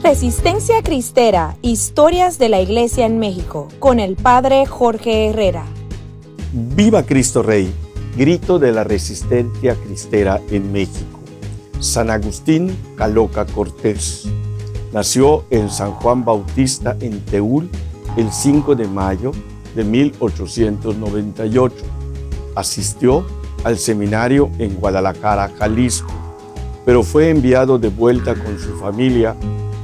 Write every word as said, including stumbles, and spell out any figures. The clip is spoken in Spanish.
Resistencia Cristera, historias de la Iglesia en México, con el Padre Jorge Herrera. ¡Viva Cristo Rey! Grito de la resistencia cristera en México. San Agustín Caloca Cortés nació en San Juan Bautista, en Teúl, el cinco de mayo de mil ochocientos noventa y ocho. Asistió al seminario en Guadalajara, Jalisco, pero fue enviado de vuelta con su familia